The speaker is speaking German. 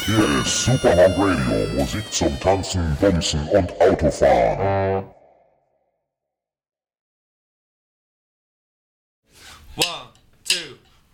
Hier ist Superhawk Radio, Musik zum Tanzen, Bumsen und Autofahren. 1,